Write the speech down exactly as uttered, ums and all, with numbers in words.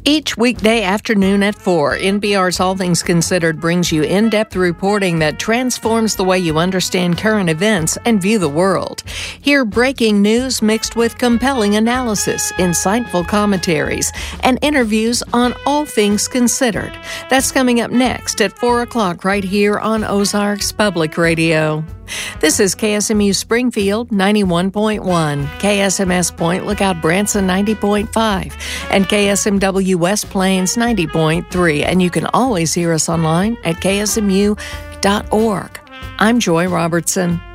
Each weekday afternoon at four, N P R's All Things Considered brings you in-depth reporting that transforms the way you understand current events and view the world. Hear breaking news mixed with compelling analysis, insightful commentaries, and interviews on All Things Considered. That's coming up next at four o'clock right here on Ozarks Public Radio. This is K S M U Springfield ninety-one point one, K S M S Point Lookout Branson ninety point five, and K S M W West Plains ninety point three. And you can always hear us online at K S M U dot org. I'm Joy Robertson.